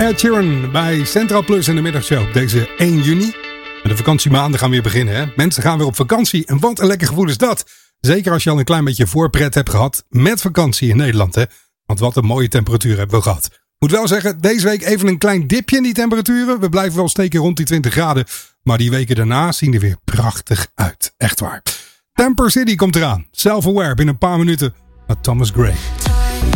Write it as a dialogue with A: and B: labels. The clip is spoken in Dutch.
A: Ed Sheeran bij Central Plus in de middagshow op deze 1 juni. En de vakantiemaanden gaan weer beginnen. Hè? Mensen gaan weer op vakantie. En wat een lekker gevoel is dat. Zeker als je al een klein beetje voorpret hebt gehad met vakantie in Nederland. Hè? Want wat een mooie temperatuur hebben we gehad. Moet wel zeggen, deze week even een klein dipje in die temperaturen. We blijven wel steken rond die 20 graden. Maar die weken daarna zien er weer prachtig uit. Echt waar. Temper City komt eraan. Self-Aware binnen een paar minuten. Met Thomas Gray.